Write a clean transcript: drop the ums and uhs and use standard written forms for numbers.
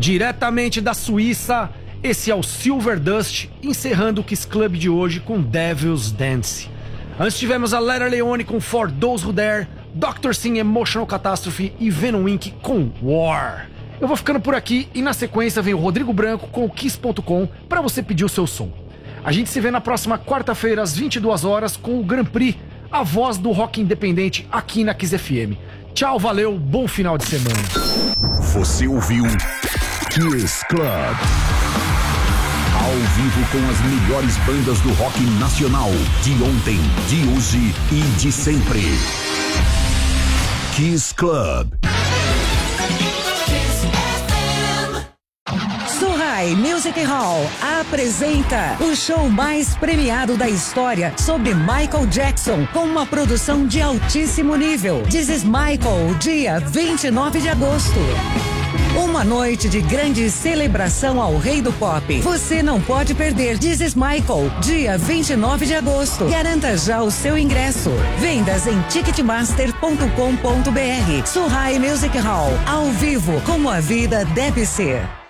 Diretamente da Suíça, esse é o Silver Dust, encerrando o Kiss Club de hoje com Devil's Dance. Antes tivemos a Letter Leone com For Those Who Dare, Dr. Sim Emotional Catastrophe e Venom Inc. com War. Eu vou ficando por aqui e na sequência vem o Rodrigo Branco com o Kiss.com para você pedir o seu som. A gente se vê na próxima quarta-feira às 22 horas com o Grand Prix, a voz do rock independente aqui na Kiss FM. Tchau, valeu, bom final de semana. Você ouviu Kiss Club. Ao vivo com as melhores bandas do rock nacional, de ontem, de hoje e de sempre. Kiss Club. Surrai Music Hall apresenta o show mais premiado da história sobre Michael Jackson, com uma produção de altíssimo nível. This is Michael, dia 29 de agosto. Uma noite de grande celebração ao rei do pop. Você não pode perder. This is Michael, dia 29 de agosto. Garanta já o seu ingresso. Vendas em ticketmaster.com.br. Surrai Music Hall, ao vivo, como a vida deve ser.